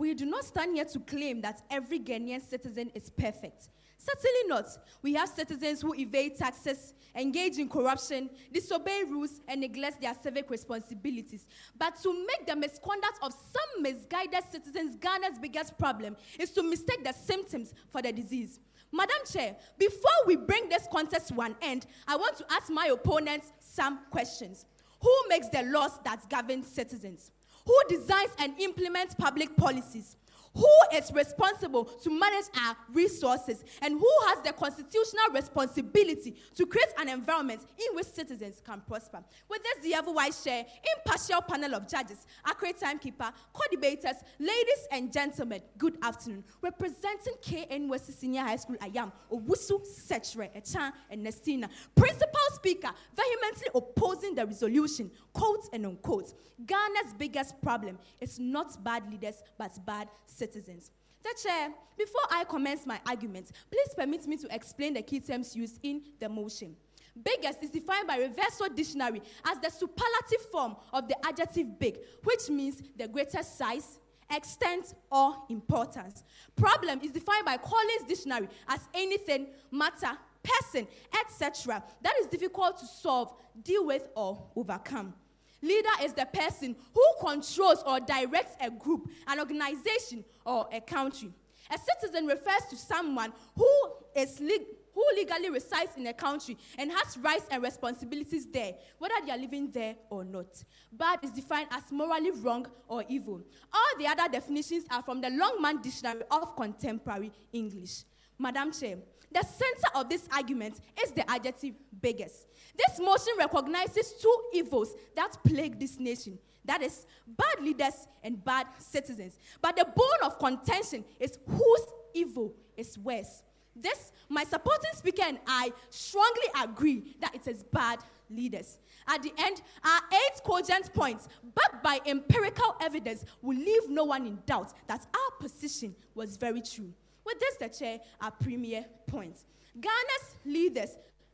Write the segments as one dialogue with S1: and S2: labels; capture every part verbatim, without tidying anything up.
S1: we do not stand here to claim that every Ghanaian citizen is perfect. Certainly not. We have citizens who evade taxes, engage in corruption, disobey rules, and neglect their civic responsibilities. But to make the misconduct of some misguided citizens Ghana's biggest problem is to mistake the symptoms for the disease. Madam Chair, before we bring this contest to an end, I want to ask my opponents some questions. Who makes the laws that govern citizens? Who designs and implements public policies? Who is responsible to manage our resources? And who has the constitutional responsibility to create an environment in which citizens can prosper? With this, the otherwise share, impartial panel of judges, accurate timekeeper, co-debaters, ladies and gentlemen, good afternoon. Representing K N U S C Senior High School, I am Owusu Sechre, Echan, and Nestina. Principal Speaker, vehemently opposing the resolution, quote and unquote. Ghana's biggest problem is not bad leaders, but bad citizens. The Chair, before I commence my argument, please permit me to explain the key terms used in the motion. Biggest is defined by Reversal Dictionary as the superlative form of the adjective big, which means the greatest size, extent, or importance. Problem is defined by Collins Dictionary as anything, matter, person, et cetera that is difficult to solve, deal with, or overcome. Leader is the person who controls or directs a group, an organization, or a country. A citizen refers to someone who is leg- who legally resides in a country and has rights and responsibilities there, whether they are living there or not. Bad is defined as morally wrong or evil. All the other definitions are from the Longman Dictionary of Contemporary English. Madam Chair, the center of this argument is the adjective biggest. This motion recognizes two evils that plague this nation. That is, bad leaders and bad citizens. But the bone of contention is whose evil is worse. This, my supporting speaker and I strongly agree that it is bad leaders. At the end, our eight cogent points, backed by empirical evidence, will leave no one in doubt that our position was very true. With this, the Chair, our premier points. Ghana's leaders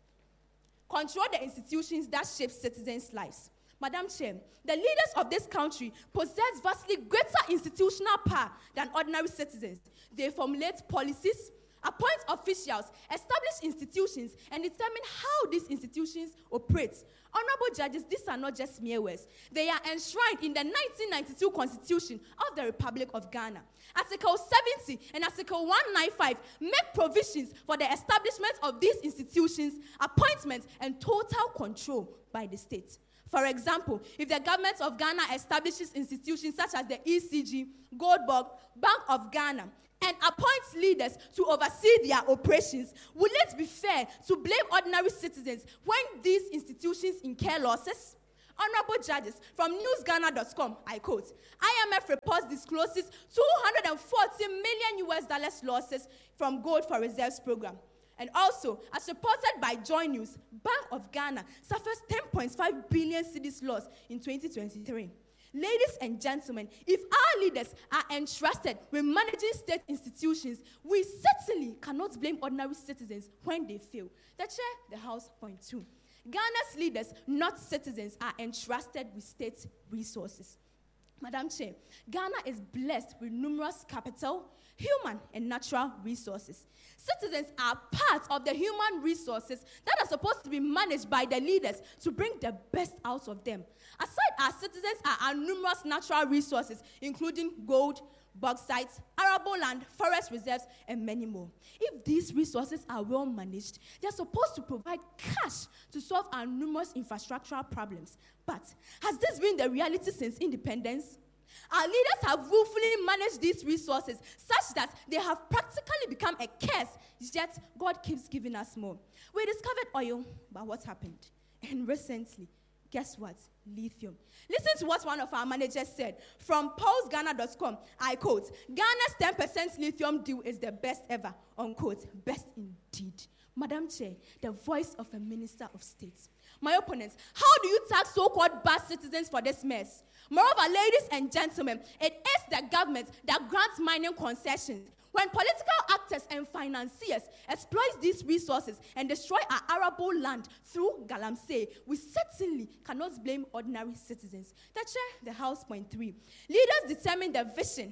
S1: control the institutions that shape citizens' lives. Madam Chair, the leaders of this country possess vastly greater institutional power than ordinary citizens. They formulate policies, appoint officials, establish institutions, and determine how these institutions operate. Honorable judges, these are not just mere words. They are enshrined in the nineteen ninety-two Constitution of the Republic of Ghana. Article seventy and Article one ninety-five make provisions for the establishment of these institutions, appointment, and total control by the state. For example, if the government of Ghana establishes institutions such as the E C G, Goldberg, Bank of Ghana, and appoints leaders to oversee their operations, will it be fair to blame ordinary citizens when these institutions incur losses? Honorable judges, from news ghana dot com, I quote, I M F reports discloses two hundred forty million U S dollars losses from Gold for Reserves program. And also, as reported by Joy News, Bank of Ghana suffers ten point five billion cedis loss in twenty twenty-three. Ladies and gentlemen, if our leaders are entrusted with managing state institutions, we certainly cannot blame ordinary citizens when they fail. The Chair, the House, point two. Ghana's leaders, not citizens, are entrusted with state resources. Madam Chair, Ghana is blessed with numerous capital, human, and natural resources. Citizens are part of the human resources that are supposed to be managed by the leaders to bring the best out of them. Aside our citizens are our numerous natural resources, including gold, bauxite, arable land, forest reserves, and many more. If these resources are well managed, they are supposed to provide cash to solve our numerous infrastructural problems. But has this been the reality since independence? Our leaders have willfully managed these resources such that they have practically become a curse, yet God keeps giving us more. We discovered oil, but what happened? And recently, guess what? Lithium. Listen to what one of our managers said from pulse ghana dot com. I quote, Ghana's ten percent lithium deal is the best ever, unquote. Best indeed. Madam Chair, the voice of a minister of state. My opponents, how do you tax so-called bad citizens for this mess? Moreover, ladies and gentlemen, it is the government that grants mining concessions. When political actors and financiers exploit these resources and destroy our arable land through galamsey, we certainly cannot blame ordinary citizens. The Chair, the House, point three. Leaders determine the vision,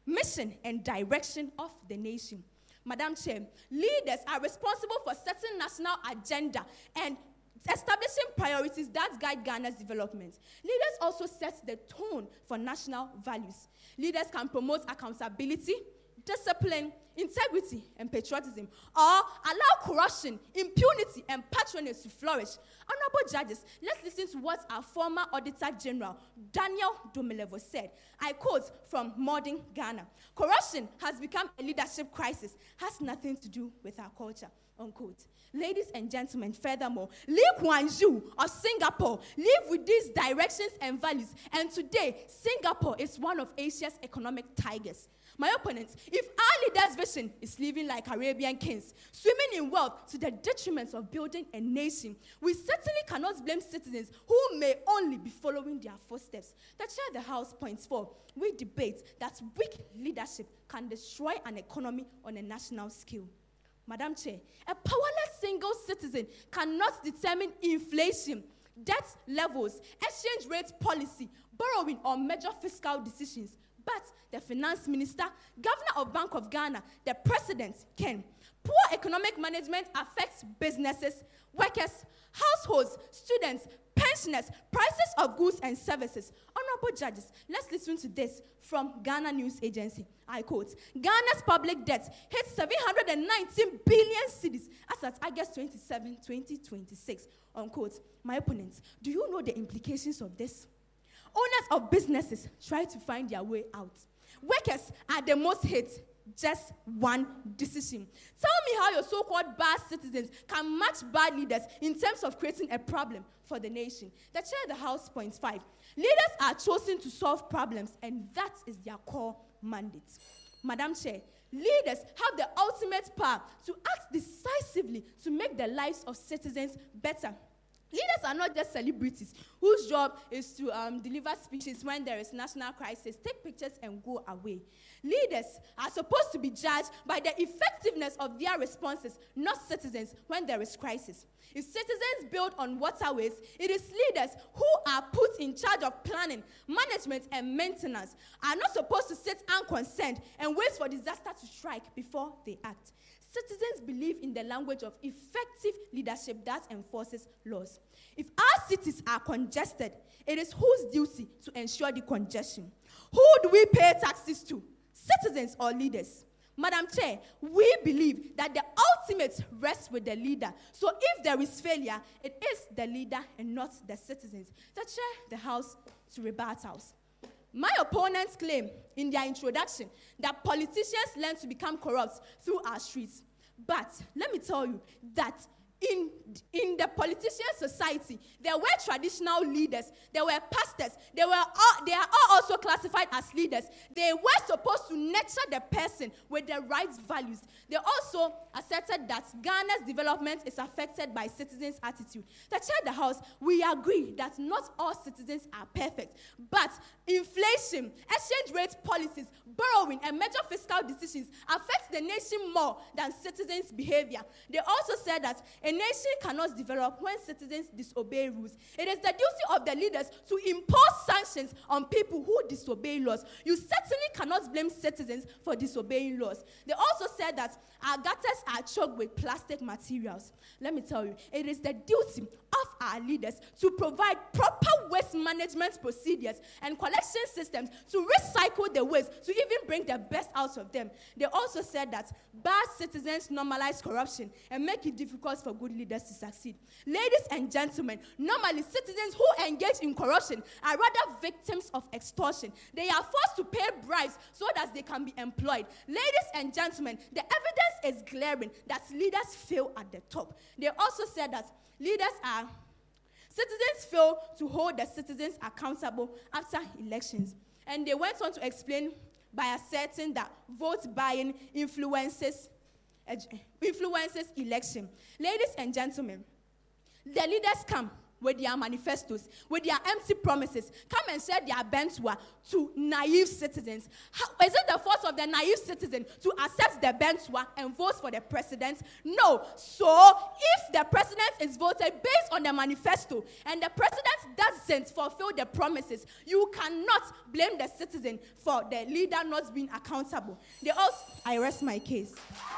S1: mission, and direction of the nation. Madam Chair, leaders are responsible for setting national agenda and establishing priorities that guide Ghana's development. Leaders also set the tone for national values. Leaders can promote accountability, discipline, integrity, and patriotism, or allow corruption, impunity, and patronage to flourish. Honorable judges, let's listen to what our former Auditor General, Daniel Domelevo, said. I quote from Modern Ghana: "Corruption has become a leadership crisis, has nothing to do with our culture," unquote. Ladies and gentlemen, furthermore, Lee Kuan Yew of Singapore lived with these directions and values, and today, Singapore is one of Asia's economic tigers. My opponents, if our leaders' vision is living like Arabian kings, swimming in wealth to the detriment of building a nation, we certainly cannot blame citizens who may only be following their footsteps. The Chair of the House points four, we debate that weak leadership can destroy an economy on a national scale. Madam Chair, a powerless single citizen cannot determine inflation, debt levels, exchange rate policy, borrowing, or major fiscal decisions. But the finance minister, governor of Bank of Ghana, the president can. Poor economic management affects businesses, workers, households, students, pensioners, prices of goods and services. Honorable judges, let's listen to this from Ghana News Agency. I quote, Ghana's public debt hit seven hundred nineteen billion cedis as at August twenty-seventh, twenty twenty-six. Unquote. My opponents, do you know the implications of this? Owners of businesses try to find their way out. Workers are the most hit. Just one decision. Tell me how your so-called bad citizens can match bad leaders in terms of creating a problem for the nation. The Chair of the House points five. Leaders are chosen to solve problems, and that is their core mandate. Madam Chair, leaders have the ultimate power to act decisively to make the lives of citizens better. Leaders are not just celebrities whose job is to um, deliver speeches when there is national crisis, take pictures, and go away. Leaders are supposed to be judged by the effectiveness of their responses, not citizens when there is crisis. If citizens build on waterways, it is leaders who are put in charge of planning, management, and maintenance are not supposed to sit unconcerned and wait for disaster to strike before they act. Citizens believe in the language of effective leadership that enforces laws. If our cities are congested, it is whose duty to ensure the congestion? Who do we pay taxes to? Citizens or leaders? Madam Chair, we believe that the ultimate rests with the leader. So if there is failure, it is the leader and not the citizens. The Chair, the House, to rebut House. My opponents claim in their introduction that politicians learn to become corrupt through our streets. But let me tell you that in, in the politician society, there were traditional leaders, there were pastors, they, were all, they are all also classified as leaders. They were supposed to nurture the person with the right values. They also asserted that Ghana's development is affected by citizens' attitude. The Chair of the House, we agree that not all citizens are perfect, but inflation, exchange rate policies, borrowing, and major fiscal decisions affect the nation more than citizens' behavior. They also said that a nation cannot develop when citizens disobey rules. It is the duty of the leaders to impose sanctions on people who disobey laws. You certainly cannot blame citizens for disobeying laws. They also said that our gutters are choked with plastic materials. Let me tell you, it is the duty of our leaders to provide proper waste management procedures and collection systems to recycle the waste, to even bring the best out of them. They also said that bad citizens normalize corruption and make it difficult for good leaders to succeed. Ladies and gentlemen, normally citizens who engage in corruption are rather victims of extortion. They are forced to pay bribes so that they can be employed. Ladies and gentlemen, the evidence is glaring that leaders fail at the top. They also said that leaders are, citizens fail to hold the citizens accountable after elections. And they went on to explain by asserting that vote buying influences, influences election. Ladies and gentlemen, the leaders come, with their manifestos, with their empty promises, come and share their bentwa to naive citizens. How, is it the fault of the naive citizen to accept the bentwa and vote for the president? No. So, if the president is voted based on the manifesto and the president doesn't fulfill the promises, you cannot blame the citizen for the leader not being accountable. They also, I rest my case.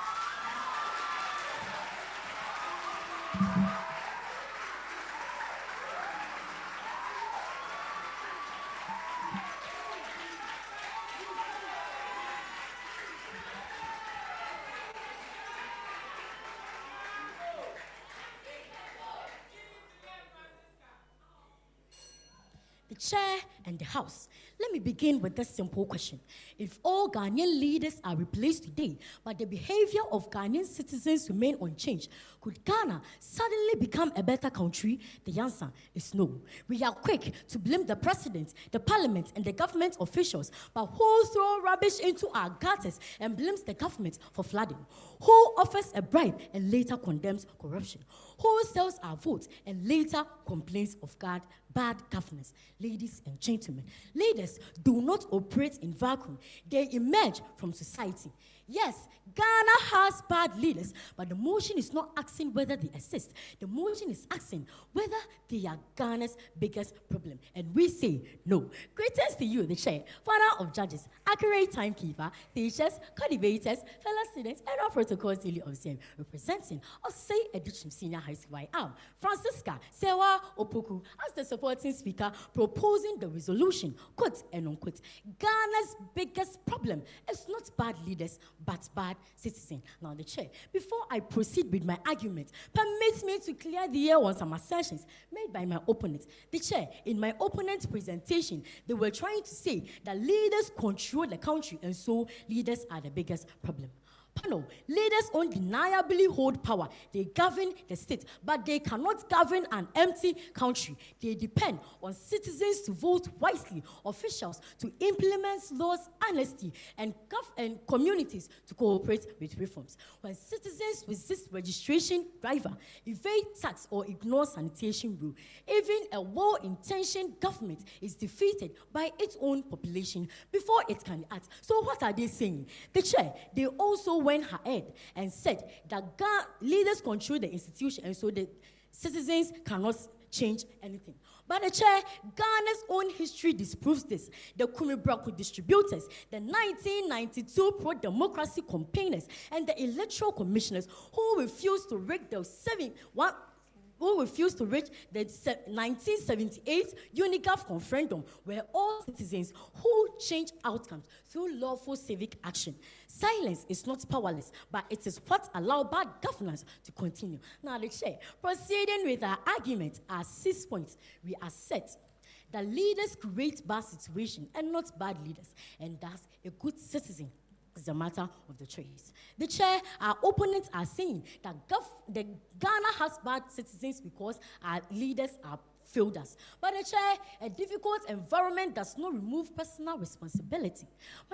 S2: The chair and the house. Let me begin with this simple question. If all Ghanaian leaders are replaced today, but the behavior of Ghanaian citizens remain unchanged, could Ghana suddenly become a better country? The answer is no. We are quick to blame the president, the parliament, and the government officials, but who throw rubbish into our gutters and blames the government for flooding? Who offers a bribe and later condemns corruption? Who sells our votes and later complains of God, bad governance? Ladies and gentlemen, leaders do not operate in vacuum. They emerge from society. Yes, Ghana has bad leaders, but the motion is not asking whether they exist. The motion is asking whether they are Ghana's biggest problem. And we say no. Greetings to you, the chair, father of judges, accurate timekeeper, teachers, cultivators, fellow students, and all protocols duly observed. Representing Osei Edition Senior High School, I am Francisca Sewa Opoku as the supporting speaker proposing the resolution, quote and unquote. Ghana's biggest problem is not bad leaders, but bad citizens. Now, the chair, before I proceed with my argument, permit me to clear the air on some assertions made by my opponent. The chair, in my opponent's presentation, they were trying to say that leaders control the country, and so leaders are the biggest problem. Panel, leaders undeniably hold power. They govern the state, but they cannot govern an empty country. They depend on citizens to vote wisely, officials to implement laws honestly, and, gov- and communities to cooperate with reforms. When citizens resist registration driver, evade tax, or ignore sanitation rule, even a well-intentioned government is defeated by its own population before it can act. So what are they saying? The chair, they also went ahead and said that Ga- leaders control the institution, and so the citizens cannot change anything. But the chair, Ghana's own history disproves this. The Kumibraku distributors, the nineteen ninety-two pro-democracy campaigners, and the electoral commissioners who refused to rig the seven one. who refused to reach the nineteen seventy-eight UNIGAF referendum were all citizens who changed outcomes through lawful civic action. Silence is not powerless, but it is what allowed bad governance to continue. Now, the chair, proceeding with our argument, our six points, we assert that leaders create bad situations and not bad leaders, and thus a good citizen is a matter of the choice. The chair, our opponents are saying that gov- the Ghana has bad citizens because our leaders are failed us. But the chair, a difficult environment does not remove personal responsibility.